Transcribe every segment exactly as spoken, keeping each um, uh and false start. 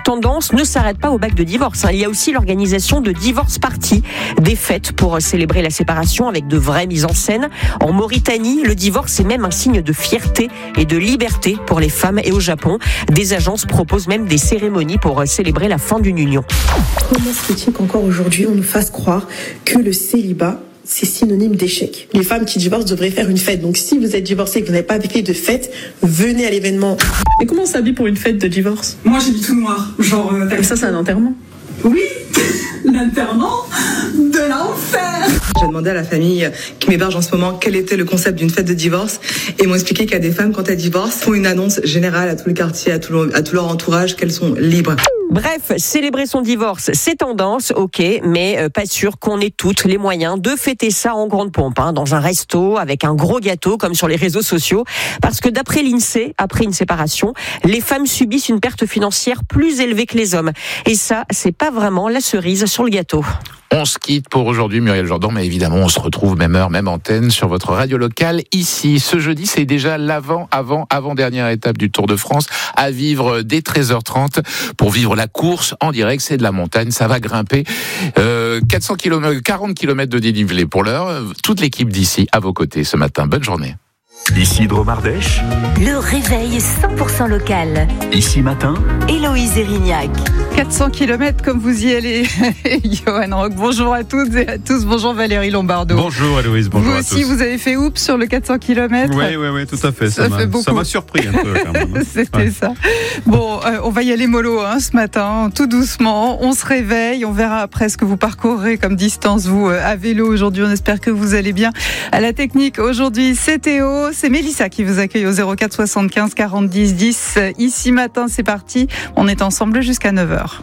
tendance ne s'arrête pas au bac de divorce. Il y a aussi l'organisation de divorce parties, des fêtes pour célébrer la séparation avec de vraies mises en scène. En Mauritanie, le divorce est même un signe de fierté et de liberté pour les femmes. Et au Japon, des agences proposent même des cérémonies pour célébrer la fin d'une union. Comment se fait-il qu'encore aujourd'hui on nous fasse croire que le célibat c'est synonyme d'échec? Les femmes qui divorcent devraient faire une fête. Donc si vous êtes divorcé et que vous n'avez pas vécu de fête, venez à l'événement. Mais comment on s'habille pour une fête de divorce? Moi j'ai du tout noir. Genre euh, ça c'est un enterrement? Oui, l'enterrement de l'enfer. J'ai demandé à la famille qui m'héberge en ce moment quel était le concept d'une fête de divorce et ils m'ont expliqué qu'il y a des femmes quand elles divorcent font une annonce générale à tout le quartier, à tout, le, à tout leur entourage qu'elles sont libres. Bref, célébrer son divorce, c'est tendance, ok, mais euh, pas sûr qu'on ait toutes les moyens de fêter ça en grande pompe, hein, dans un resto, avec un gros gâteau, comme sur les réseaux sociaux. Parce que d'après l'INSEE, après une séparation, les femmes subissent une perte financière plus élevée que les hommes. Et ça, c'est pas vraiment la cerise sur le gâteau. On se quitte pour aujourd'hui, Muriel Jourdan, mais évidemment, on se retrouve même heure, même antenne sur votre radio locale ici. Ce jeudi, c'est déjà l'avant, avant, avant-dernière étape du Tour de France à vivre dès treize heures trente pour vivre la course en direct. C'est de la montagne, ça va grimper. Euh, quatre cents kilomètres, quarante kilomètres de dénivelé pour l'heure. Toute l'équipe d'ici à vos côtés ce matin. Bonne journée. Ici Drôme Ardèche. Le réveil cent pour cent local. Ici matin. Héloïse Erignac. quatre cents kilomètres comme vous y allez. Johan Rock, bonjour à toutes et à tous. Bonjour Valérie Lombardo. Bonjour Héloïse, bonjour vous à aussi, tous. Vous avez fait oups sur le quatre cents kilomètres. Oui, oui, oui, tout à fait. Ça, ça m'a, fait beaucoup. Ça m'a surpris un peu quand même. C'était ouais. ça. Bon, euh, on va y aller mollo hein, ce matin, tout doucement. On se réveille, on verra après ce que vous parcourrez comme distance, vous, euh, à vélo aujourd'hui. On espère que vous allez bien. À la technique, aujourd'hui, c'est Théo, c'est Mélissa qui vous accueille au zéro quatre soixante-quinze quarante dix dix. Ici matin, c'est parti. On est ensemble jusqu'à neuf heures.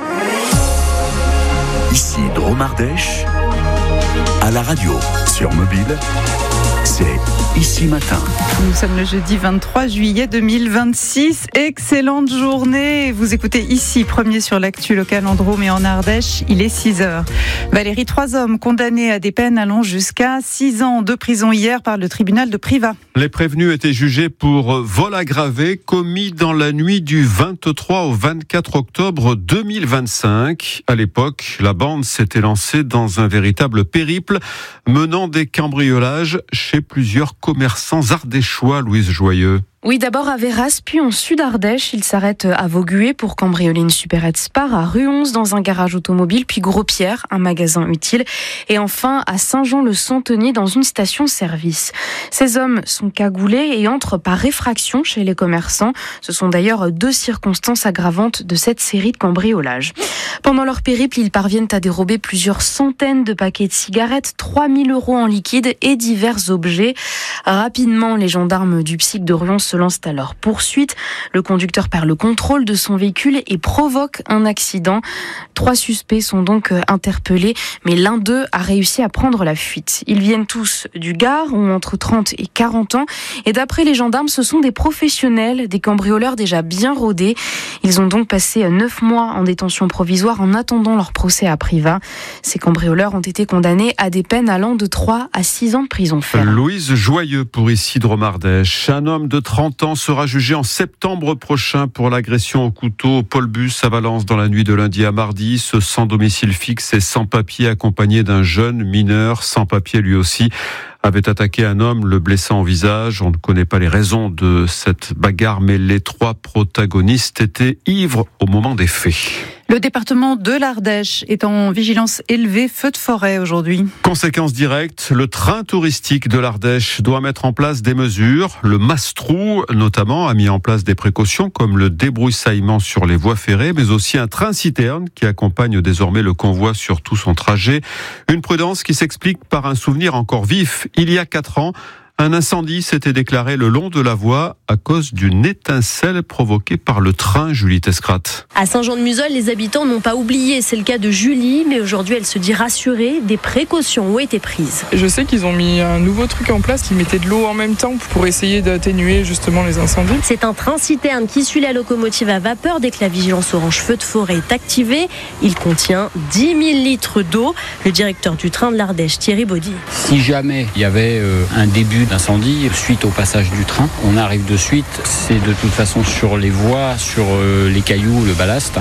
Ici Drôme Ardèche, à la radio, sur mobile, c'est Ici Matin. Nous sommes le jeudi vingt-trois juillet deux mille vingt-six. Excellente journée. Vous écoutez ici, premier sur l'actu locale en Drôme et en Ardèche. Il est six heures. Valérie, trois hommes condamnés à des peines allant jusqu'à six ans de prison hier par le tribunal de Privas. Les prévenus étaient jugés pour vol aggravé commis dans la nuit du vingt-trois au vingt-quatre octobre deux mille vingt-cinq. À l'époque, la bande s'était lancée dans un véritable périple menant des cambriolages chez plusieurs commerçants ardéchois, Louise Joyeux. Oui, d'abord à Véras, puis en Sud-Ardèche. Il s'arrête à Vaugué pour cambrioler une supérette Spar, à Ruonze dans un garage automobile, puis Gros-Pierre, un magasin utile, et enfin à Saint-Jean-le-Centenier dans une station-service. Ces hommes sont cagoulés et entrent par effraction chez les commerçants. Ce sont d'ailleurs deux circonstances aggravantes de cette série de cambriolages. Pendant leur périple, ils parviennent à dérober plusieurs centaines de paquets de cigarettes, trois mille euros en liquide et divers objets. Rapidement, les gendarmes du P S I C de Ruonze se lancent à leur poursuite. Le conducteur perd le contrôle de son véhicule et provoque un accident. Trois suspects sont donc interpellés, mais l'un d'eux a réussi à prendre la fuite. Ils viennent tous du Gard, ont entre trente et quarante ans, et d'après les gendarmes, ce sont des professionnels, des cambrioleurs déjà bien rodés. Ils ont donc passé neuf mois en détention provisoire en attendant leur procès à Privas. Ces cambrioleurs ont été condamnés à des peines allant de trois à six ans de prison ferme. Louise Joyeux pour ici Drôme Ardèche. Un homme de trente ans sera jugé en septembre prochain pour l'agression au couteau au Paul Bus à Valence dans la nuit de lundi à mardi. Ce sans domicile fixe et sans papier accompagné d'un jeune mineur sans papier lui aussi avait attaqué un homme, le blessant au visage. On ne connaît pas les raisons de cette bagarre, mais les trois protagonistes étaient ivres au moment des faits. Le département de l'Ardèche est en vigilance élevée feu de forêt aujourd'hui. Conséquence directe, le train touristique de l'Ardèche doit mettre en place des mesures. Le Mastrou, notamment, a mis en place des précautions comme le débroussaillement sur les voies ferrées, mais aussi un train-citerne qui accompagne désormais le convoi sur tout son trajet. Une prudence qui s'explique par un souvenir encore vif. Il y a quatre ans, un incendie s'était déclaré le long de la voie à cause d'une étincelle provoquée par le train, Julie Tescrat. À Saint-Jean-de-Museul, les habitants n'ont pas oublié. C'est le cas de Julie, mais aujourd'hui, elle se dit rassurée. Des précautions ont été prises. Je sais qu'ils ont mis un nouveau truc en place qui mettait de l'eau en même temps pour essayer d'atténuer justement les incendies. C'est un train-citerne qui suit la locomotive à vapeur dès que la vigilance orange feu de forêt est activée. Il contient dix mille litres d'eau. Le directeur du train de l'Ardèche, Thierry Baudy. Si jamais il y avait euh, un début d'incendie suite au passage du train, on arrive de suite, c'est de toute façon sur les voies, sur euh, les cailloux, le ballast.